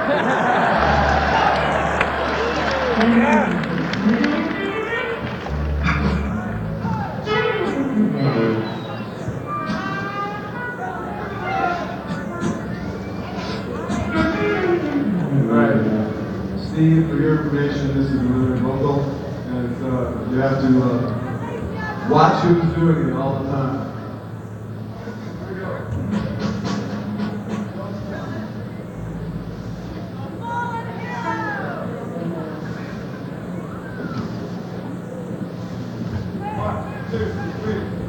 Steve, for your information, this is a living vocal, and you have to watch who's doing it all the time. Here we go. One, two, three.